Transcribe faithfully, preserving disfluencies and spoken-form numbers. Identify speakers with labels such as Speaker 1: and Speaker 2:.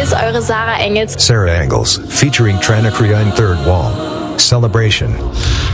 Speaker 1: ist eure Sarah Engels.
Speaker 2: Sarah Engels, featuring Tranacria in Third Wall. Celebration.